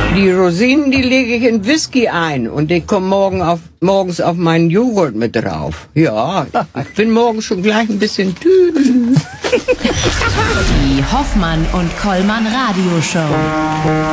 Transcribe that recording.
Die Rosinen, die lege ich in Whisky ein und die kommen morgens auf meinen Joghurt mit drauf. Ja, ich bin morgen schon gleich ein bisschen tüdel. Die Hoffmann und Kollmann Radioshow.